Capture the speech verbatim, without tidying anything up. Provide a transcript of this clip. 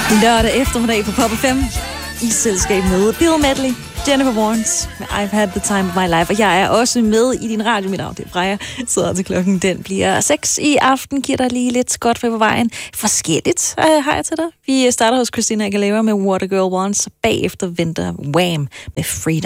Lørdag eftermiddag på Pop F M i selskab med Bill Medley, Jennifer Warnes med I've Had the Time of My Life. Og jeg er også med i din radio, mit navn det er Freja. Så til klokken den bliver seks i aften. Giver dig lige lidt godt for på vejen. Forskelligt øh, har jeg til dig. Vi starter hos Christina Aguilera med What a Girl Wants. Bagefter venter Wham med Freedom.